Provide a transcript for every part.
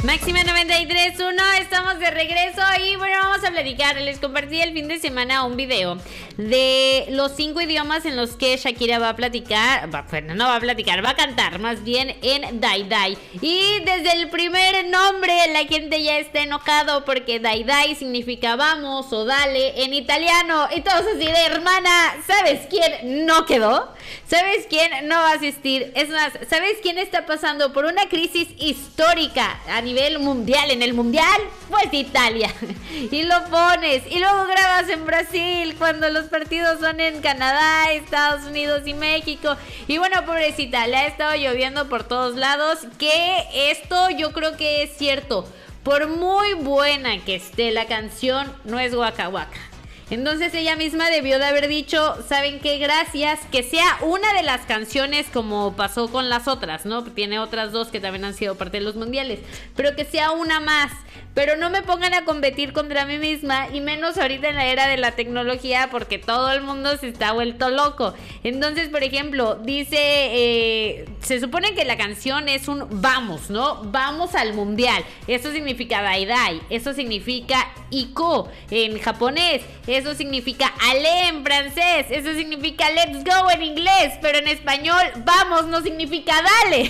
Máxima 93.1, estamos de regreso y bueno, vamos a platicar. Les compartí el fin de semana un video de los 5 idiomas en los que Shakira va a platicar, bueno, no va a platicar, va a cantar más bien en Dai Dai. Y desde el primer nombre la gente ya está enojado porque Dai Dai significa vamos o dale en italiano. Y todos así de, hermana, ¿sabes quién no quedó? ¿Sabes quién no va a asistir? Es más, ¿sabes quién está pasando por una crisis histórica a nivel mundial? En el mundial, pues Italia. Y lo pones y luego grabas en Brasil cuando los partidos son en Canadá, Estados Unidos y México. Y bueno, pobrecita, le ha estado lloviendo por todos lados. Que esto yo creo que es cierto. Por muy buena que esté la canción, no es Waka Waka. Entonces ella misma debió de haber dicho, ¿saben qué? Gracias, que sea una de las canciones como pasó con las otras, ¿no? Tiene otras dos que también han sido parte de los mundiales, pero que sea una más. Pero no me pongan a competir contra mí misma, y menos ahorita en la era de la tecnología, porque todo el mundo se está vuelto loco. Entonces, por ejemplo, dice, se supone que la canción es un vamos, ¿no? Vamos al mundial. Eso significa Dai Dai, eso significa Iko en japonés, eso significa ale en francés, eso significa let's go en inglés, pero en español vamos no significa dale.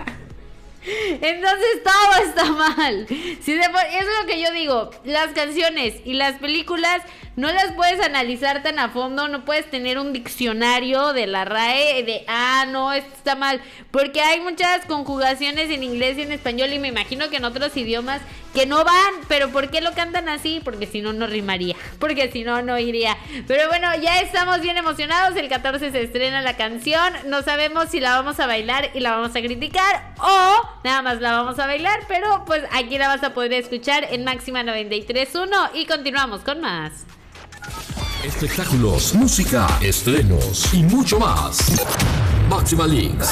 Entonces todo está mal. Eso es lo que yo digo. Las canciones y las películas no las puedes analizar tan a fondo. No puedes tener un diccionario de la RAE de, no, esto está mal, porque hay muchas conjugaciones en inglés y en español, y me imagino que en otros idiomas que no van. Pero ¿por qué lo cantan así? Porque si no, no rimaría, porque si no, no iría. Pero bueno, ya estamos bien emocionados. El 14 se estrena la canción. No sabemos si la vamos a bailar y la vamos a criticar, o nada más la vamos a bailar, pero pues aquí la vas a poder escuchar en Máxima 93.1. Y continuamos con más. Espectáculos, música, estrenos y mucho más. Máxima Links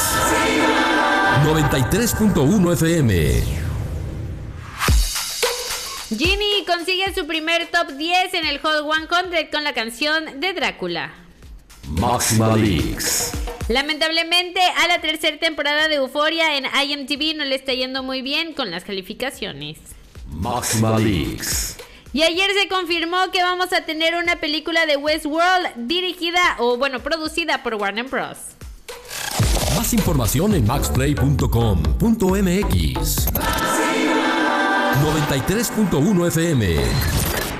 93.1 FM. Ginny consigue su primer top 10 en el Hot 100 con la canción de Drácula. Máxima Links. Lamentablemente a la tercera temporada de Euphoria en IMDb no le está yendo muy bien con las calificaciones. Máxima Links. Y ayer se confirmó que vamos a tener una película de Westworld producida por Warner Bros. Más información en maxplay.com.mx. 93.1 FM.